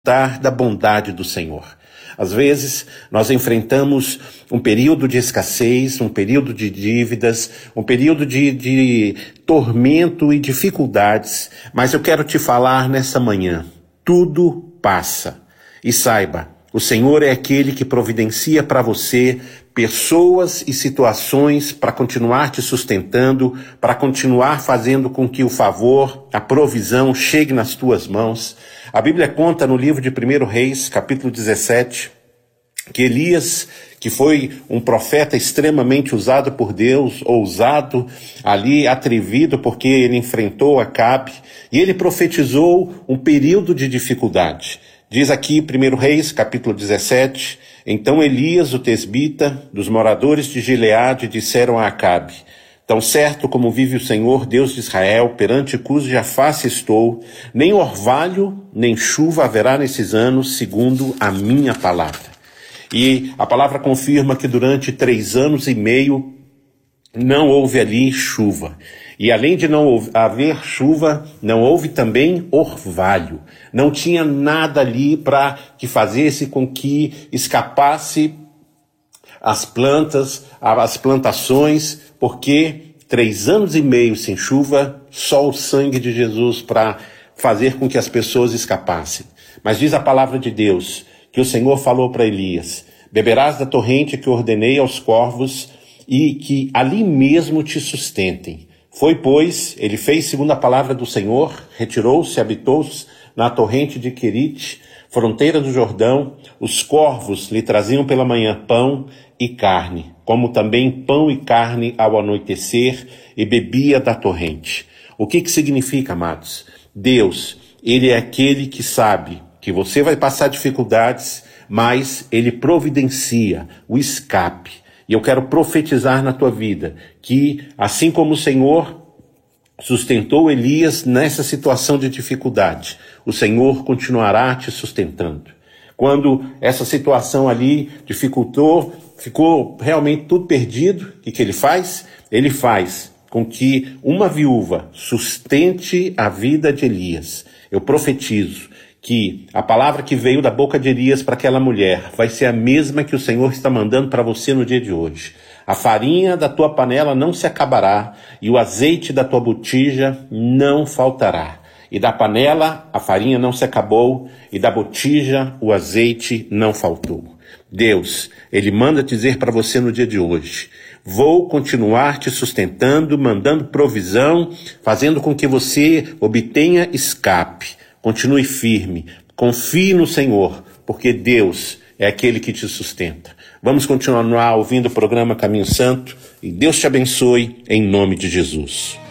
da bondade do Senhor. Às vezes, nós enfrentamos um período de escassez, um período de dívidas, um período de tormento e dificuldades, mas eu quero te falar nessa manhã, tudo passa. E saiba, o Senhor é aquele que providencia para você pessoas e situações para continuar te sustentando, para continuar fazendo com que o favor, a provisão chegue nas tuas mãos. A Bíblia conta no livro de 1 Reis, capítulo 17, que Elias, que foi um profeta extremamente usado por Deus, ousado, ali atrevido, porque ele enfrentou Acabe, e ele profetizou um período de dificuldade. Diz aqui 1 Reis, capítulo 17, então Elias, o tesbita, dos moradores de Gileade, disseram a Acabe: tão certo como vive o Senhor, Deus de Israel, perante cuja face estou, nem orvalho, nem chuva haverá nesses anos, segundo a minha palavra. E a palavra confirma que durante 3 anos e meio não houve ali chuva. E além de não haver chuva, não houve também orvalho. Não tinha nada ali para que fazesse com que escapasse as plantas, as plantações, porque 3 anos e meio sem chuva, só o sangue de Jesus para fazer com que as pessoas escapassem. Mas diz a palavra de Deus que o Senhor falou para Elias: beberás da torrente que ordenei aos corvos e que ali mesmo te sustentem. Foi, pois, ele fez segundo a palavra do Senhor, retirou-se, habitou-se na torrente de Querite, fronteira do Jordão. Os corvos lhe traziam pela manhã pão e carne, como também pão e carne ao anoitecer, e bebia da torrente. O que significa, amados? Deus, ele é aquele que sabe que você vai passar dificuldades, mas ele providencia o escape. E eu quero profetizar na tua vida que, assim como o Senhor sustentou Elias nessa situação de dificuldade, o Senhor continuará te sustentando. Quando essa situação ali dificultou, ficou realmente tudo perdido, o que ele faz? Ele faz com que uma viúva sustente a vida de Elias. Eu profetizo que a palavra que veio da boca de Elias para aquela mulher vai ser a mesma que o Senhor está mandando para você no dia de hoje. A farinha da tua panela não se acabará e o azeite da tua botija não faltará. E da panela a farinha não se acabou e da botija o azeite não faltou. Deus, ele manda dizer para você no dia de hoje: vou continuar te sustentando, mandando provisão, fazendo com que você obtenha escape. Continue firme, confie no Senhor, porque Deus é aquele que te sustenta. Vamos continuar ouvindo o programa Caminho Santo e Deus te abençoe em nome de Jesus.